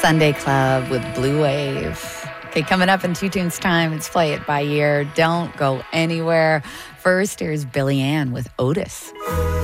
Sunday Club with Blue Wave. Okay, coming up in 2 tunes time, it's Play It By Ear. Don't go anywhere. First, here's Billy Ann with Otis.